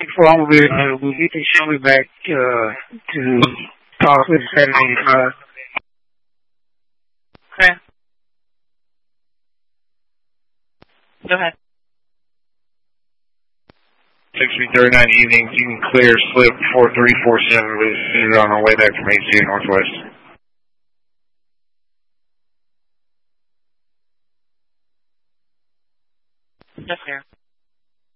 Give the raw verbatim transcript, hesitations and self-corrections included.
Well, we, uh, we'll get the Shelby back uh, to talk with Saturday. Uh, okay. Go ahead. sixteen thirty-nine evening, you can clear slip four three four seven, we're on our way back from H C A Northwest. That's fair.